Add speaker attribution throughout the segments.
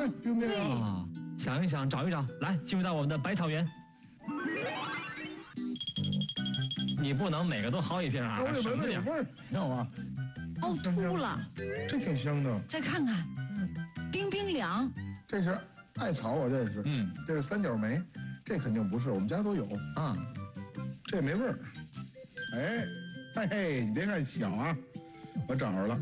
Speaker 1: 哎，冰冰凉
Speaker 2: 啊！想一想，找一找，来，进入到我们的百草园。你不能每个都薅一瓶啊！
Speaker 1: 我得闻闻有味儿，要啊！
Speaker 3: 哦，秃了，
Speaker 1: 这挺香的。
Speaker 3: 再看看，冰冰凉。
Speaker 1: 这是艾草，我认识。这是三角梅，这肯定不是，我们家都有。
Speaker 2: 啊，
Speaker 1: 这没味儿。哎，嘿嘿，你别看小啊，我找着了。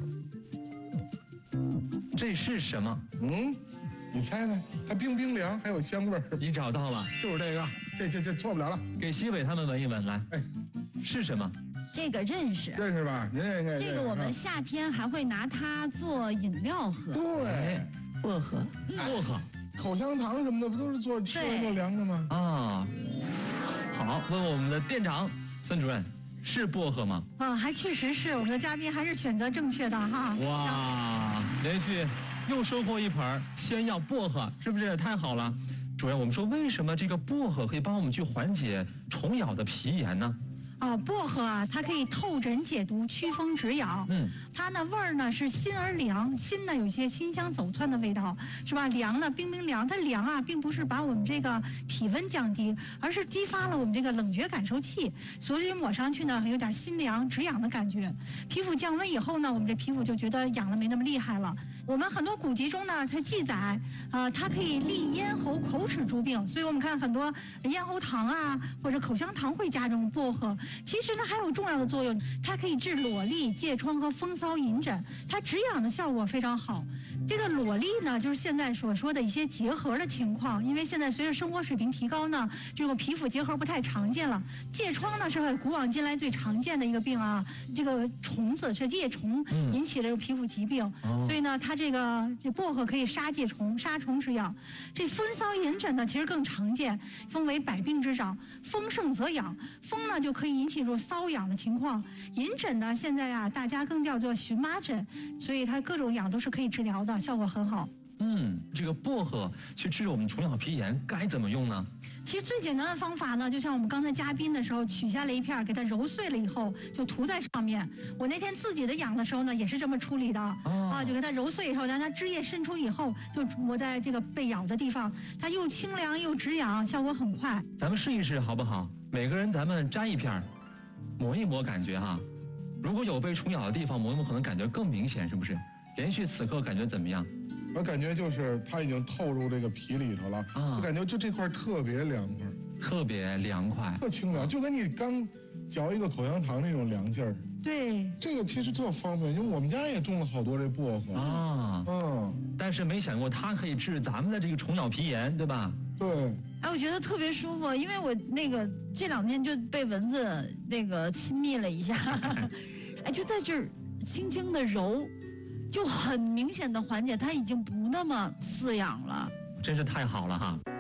Speaker 2: 这是什么？
Speaker 1: 你猜猜，它冰冰凉，还有香味儿。
Speaker 2: 你找到了，
Speaker 1: 就是这个，这错不了了。
Speaker 2: 给西北他们闻一闻，来。
Speaker 1: 哎，
Speaker 2: 是什么？
Speaker 3: 这个认识
Speaker 1: 吧？您也认识。
Speaker 3: 这个我们夏天还会拿它做饮料喝。
Speaker 1: 对，
Speaker 3: 薄荷，
Speaker 2: 薄荷、
Speaker 1: 口香糖什么的，不都是做吃完做凉的吗？
Speaker 2: 啊，好，问我们的店长孙主任，是薄荷吗？
Speaker 4: 还确实是，我们的嘉宾还是选择正确的哈。
Speaker 2: 哇，连续又收获一盆仙药薄荷，是不是太好了？主任，我们说为什么这个薄荷可以帮我们去缓解虫咬的皮炎呢？
Speaker 4: 薄荷啊，它可以透疹解毒、祛风止痒。它呢味儿呢是辛而凉，辛呢有一些辛香走窜的味道，是吧？凉呢冰冰凉，它凉啊，并不是把我们这个体温降低，而是激发了我们这个冷觉感受器，所以抹上去呢有点辛凉止痒的感觉。皮肤降温以后呢，我们这皮肤就觉得痒了没那么厉害了。我们很多古籍中呢，它记载，它可以利咽喉、口齿诸病，所以我们看很多咽喉糖啊或者口香糖会加这种薄荷。其实呢还有重要的作用，它可以治瘰疬、疥疮和风骚隐疹，它止痒的效果非常好。这个瘰疬呢，就是现在所说的一些结核的情况，因为现在随着生活水平提高呢，这个皮肤结核不太常见了。疥疮呢是古往今来最常见的一个病啊，这个虫子是疥虫引起的这个皮肤疾病，所以呢，它这薄荷可以杀疥虫、杀虫止痒。这风骚隐疹呢，其实更常见，风为百病之长，风盛则痒，风呢就可以引起这种瘙痒的情况。隐疹呢，现在啊大家更叫做荨麻疹，所以它各种痒都是可以治疗的，效果很好。
Speaker 2: 这个薄荷去治我们虫咬皮炎该怎么用呢？
Speaker 4: 其实最简单的方法呢，就像我们刚才嘉宾的时候，取下了一片，给它揉碎了以后，就涂在上面。我那天自己的痒的时候呢，也是这么处理的。就给它揉碎以后，让它汁液渗出以后，就抹在这个被咬的地方，它又清凉又止痒，效果很快。
Speaker 2: 咱们试一试好不好？每个人咱们摘一片，抹一抹，感觉哈。如果有被虫咬的地方，抹一抹可能感觉更明显，是不是？连续此刻感觉怎么样？
Speaker 1: 我感觉就是它已经透入这个皮里头了，我感觉就这块特别凉快，
Speaker 2: 特别凉快，
Speaker 1: 特清凉，就跟你刚嚼一个口香糖那种凉劲儿。
Speaker 4: 对，
Speaker 1: 这个其实特方便，因为我们家也种了好多这薄荷
Speaker 2: 啊。但是没想过它可以治咱们的这个虫咬皮炎，对吧？
Speaker 1: 对。
Speaker 3: 我觉得特别舒服，因为我这2天就被蚊子亲密了一下，就在这儿轻轻的揉，就很明显的缓解，它已经不那么刺痒了，
Speaker 2: 真是太好了哈。